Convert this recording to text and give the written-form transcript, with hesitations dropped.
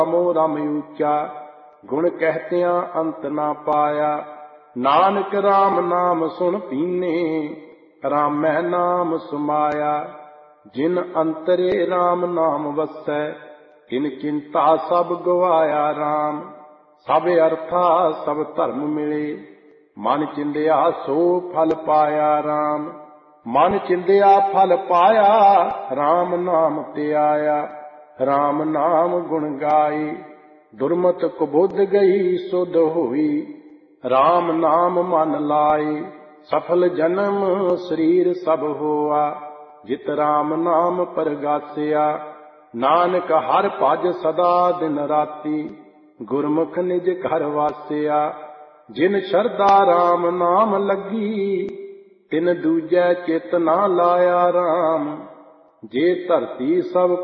ਰਾਮੋ ਰਮ ਊਚਾ, ਗੁਣ ਕਹਿਤਿਆਂ ਅੰਤ ਨਾ ਪਾਇਆ। ਨਾਨਕ ਰਾਮ ਨਾਮ ਸੁਣ ਪੀਨੇ, ਰਾਮੈ ਨਾਮ ਸਮਾਇਆ। ਜਿਨ ਅੰਤਰੇ ਰਾਮ ਨਾਮ ਵਸੈ, ਤਿਨ ਚਿੰਤਾ ਸਭ ਗਵਾਇਆ ਰਾਮ। ਸਭ ਅਰਥਾ ਸਭ ਧਰਮ ਮਿਲੇ, ਮਨ ਚਿੰਦਿਆ ਸੋ ਫਲ ਪਾਇਆ ਰਾਮ। ਮਨ ਚਿੰਦਿਆ ਫਲ ਪਾਇਆ, ਰਾਮ ਨਾਮ ਤੇ ਆਇਆ। ਰਾਮ ਨਾਮ ਗੁਣ ਗਾਈ, ਦੁਰਮਤ ਕੁਬੁੱਧ ਗਈ ਸੁਧ ਹੋਈ। ਰਾਮ ਨਾਮ ਮਨ ਲਾਈ, ਸਫਲ ਜਨਮ ਸਰੀਰ ਸਭ ਹੋਆ। ਜਿਤ ਰਾਮ ਨਾਮ ਪਰਗਾਸਿਆ, ਨਾਨਕ ਹਰ ਭਜ ਸਦਾ ਦਿਨ ਰਾਤੀ। ਗੁਰਮੁਖ ਨਿਜ ਘਰ ਵਾਸਿਆ, ਜਿਨ ਸ਼ਰਧਾ ਰਾਮ ਨਾਮ ਲੱਗੀ। ਤਿਨ ਦੂਜੈ ਚਿਤ ਨਾ ਲਾਇਆ ਰਾਮ। ਜੇ ਧਰਤੀ ਸਭ